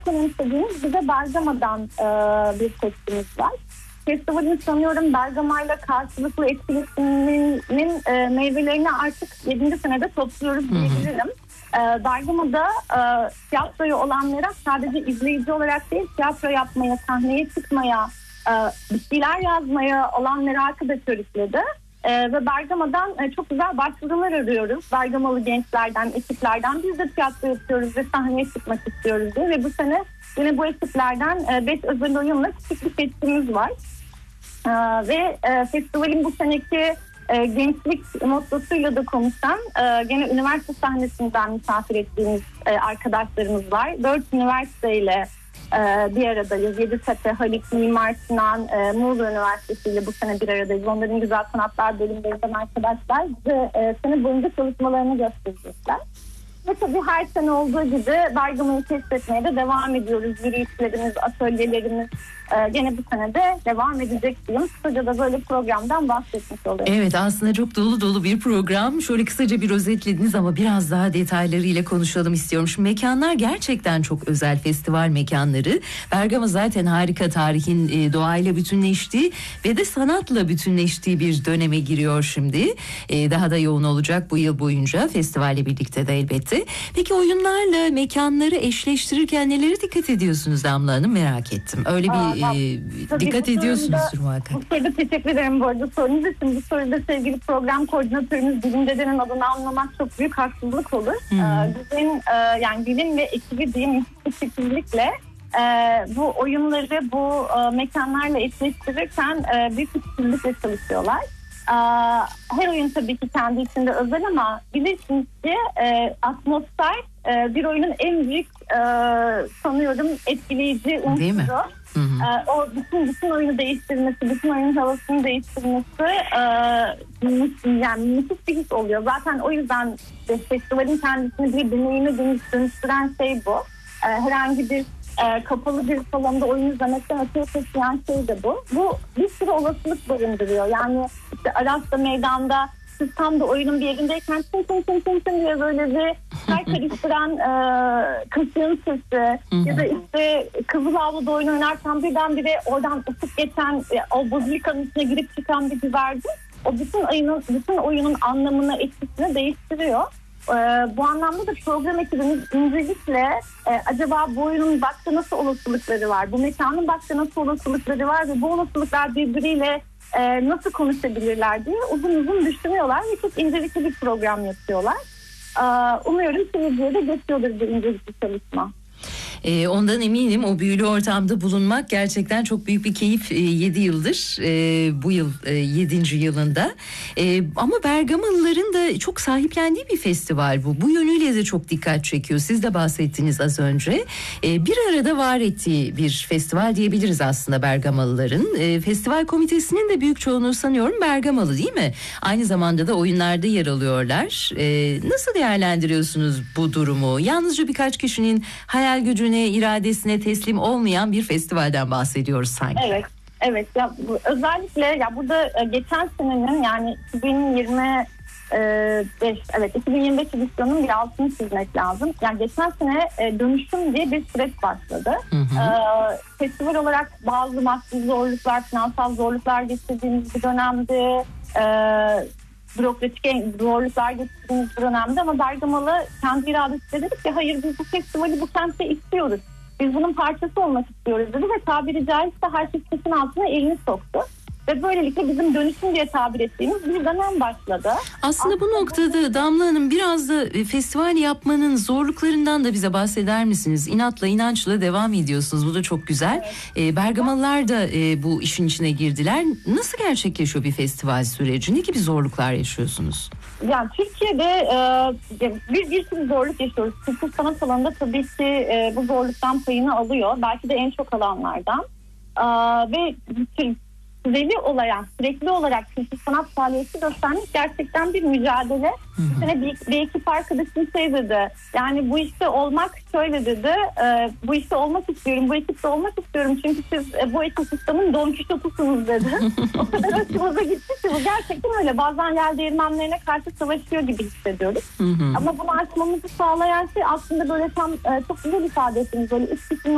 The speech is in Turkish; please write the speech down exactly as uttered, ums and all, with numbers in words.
önemsediğimiz bir de Bergama'dan e, bir testimiz var. Festivalin sanıyorum Bergama'yla karşılıklı etkileşiminin e, meyvelerini artık yedinci senede topluyoruz diyebilirim. E, Bergama'da e, tiyatroyu olanlara sadece izleyici olarak değil, tiyatro yapmaya, sahneye çıkmaya, e, bir şeyler yazmaya olanlara arkadaş örükledi. Ee, ve Bergama'dan e, çok güzel başvurular arıyoruz. Bergamalı gençlerden, ekiplerden biz de tiyatro yapıyoruz ve sahneye çıkmak istiyoruz diye. Ve bu sene yine bu ekiplerden beş özel oyunla küçük bir festimiz var. Ee, ve e, festivalin bu seneki e, gençlik mottosuyla da konuşan e, gene üniversite sahnesinden misafir ettiğimiz e, arkadaşlarımız var. Dört üniversiteyle Ee, bir aradayız. Yeditepe, Halik, Mimar Sinan, e, Muğla Üniversitesi ile bu sene bir aradayız. Onların güzel sanatlar bölümlerinden arkadaşlar bize e, sene boyunca çalışmalarını gösterecekler. Ve tabii her sene olduğu gibi Bergama'yı keşfetmeye de devam ediyoruz. Yürüyüşlerimiz, atölyelerimiz e, gene bu sene de devam edecek diyeyim. Kısaca da böyle programdan bahsetmiş oluyorum. Evet, aslında çok dolu dolu bir program. Şöyle kısaca bir özetlediniz ama biraz daha detaylarıyla konuşalım istiyorum. Şimdi mekanlar gerçekten çok özel festival mekanları. Bergama zaten harika, tarihin e, doğayla bütünleştiği ve de sanatla bütünleştiği bir döneme giriyor şimdi. E, daha da yoğun olacak bu yıl boyunca festivalle birlikte de elbette. Peki oyunlarla mekanları eşleştirirken nelere dikkat ediyorsunuz Damla Hanım, merak ettim. Öyle bir Aa, e, dikkat ediyorsunuzdur muhakkak. Bu soruda teşekkür ederim bu arada sorunuz için. Bu soruda sevgili program koordinatörümüz Bilim Dede'nin adını anlamak çok büyük haksızlık olur. Ee, bizim e, yani Bilim ve ekibi diyeyim kesinlikle e, bu oyunları bu e, mekanlarla eşleştirirken e, büyük bir titizlikle çalışıyorlar. Her oyun tabii ki kendi içinde özel ama bilirsiniz ki e, atmosfer e, bir oyunun en büyük e, sanıyorum etkileyici unsuru. E, o bütün bütün oyunu değiştirmesi, bütün oyunun havasını değiştirmesi e, yani müthiş bir his oluyor. Zaten o yüzden de festivalin kendisini bir deneyime dönüştüren şey bu. E, herhangi bir E, kapalı bir salonda oyun izlemekten öteye taşıyan şey de bu. Bu bir sürü olasılık barındırıyor. Yani işte Aras'ta meydanda siz tam da oyunun bir yerindeyken tın tın tın tın tın diye böyle bir her karıştıran e, kaşığın sesi ya da işte Kızılavlu'da oyun oynarken birdenbire oradan ısıp geçen e, o bazilikanın içine girip çıkan bir güvercin o bütün oyunun, bütün oyunun anlamını, etkisini değiştiriyor. Ee, bu anlamda da program ekibimiz öncelikle e, acaba bu oyunun başka nasıl olasılıkları var, bu mekanın başka nasıl olasılıkları var ve bu olasılıklar birbiriyle e, nasıl konuşabilirler diye uzun uzun düşünüyorlar ve çok incelikli bir program yapıyorlar. Ee, umuyorum seyirciye de geçiyordur bu incelikli çalışma. E, ondan eminim, o büyülü ortamda bulunmak gerçekten çok büyük bir keyif. E, yedi yıldır e, bu yıl e, yedinci yılında e, ama Bergamalıların da çok sahiplendiği bir festival bu. Bu yönüyle de çok dikkat çekiyor. Siz de bahsettiniz az önce. E, bir arada var ettiği bir festival diyebiliriz aslında Bergamalıların. E, festival komitesinin de büyük çoğunluğu sanıyorum Bergamalı değil mi? Aynı zamanda da oyunlarda yer alıyorlar. E, nasıl değerlendiriyorsunuz bu durumu? Yalnızca birkaç kişinin hayal gücüne, iradesine teslim olmayan bir festivalden bahsediyoruz sanki. Evet, evet. Ya bu, özellikle ya burada e, geçen senenin yani iki bin yirmi beş evet iki bin yirmi beş edisyonunun bir altını çizmek lazım. Yani geçen sene e, dönüşüm diye bir süreç başladı. Hı hı. E, festival olarak bazı maddi zorluklar, finansal zorluklar geçirdiğimiz bir dönemde, e, bürokratik zorluklar geçirdiğimiz bir dönemde ama Bergamalı kendi iradesiyle dedik ki hayır biz bu festivali bu kentte istiyoruz. Biz bunun parçası olmak istiyoruz dedi ve tabiri caizse herkes kesin altına elini soktu. Ve böylelikle bizim dönüşüm diye tabir ettiğimiz bir dönem başladı. Aslında bu noktada Damla Hanım biraz da festival yapmanın zorluklarından da bize bahseder misiniz? İnatla, inançla devam ediyorsunuz. Bu da çok güzel. Evet. Bergamalılar da bu işin içine girdiler. Nasıl gerçekleşiyor bir festival süreci? Ne gibi zorluklar yaşıyorsunuz? Yani Türkiye'de e, bir, bir sürü zorluk yaşıyoruz. Kültür sanat alanında tabii ki e, bu zorluktan payını alıyor. Belki de en çok alanlardan. E, ve düzenli olarak, sürekli olarak kültür sanat faaliyeti göstermek gerçekten bir mücadele. Bir sene bir, bir ekip arkadaşım şey dedi. Yani bu işte olmak şöyle dedi. E, bu işte olmak istiyorum, bu ekipte olmak istiyorum. Çünkü siz e, bu ekosistemin Don Kişotusunuz dedi. O kadar hoşumuza gitti ki bu gerçekten öyle. Bazen yer değirmenlerine karşı savaşıyor gibi hissediyoruz. Hı hı. Ama bunu aşmamızı sağlayan şey aslında böyle tam e, çok güzel ifade ettiniz. Böyle üç kişinin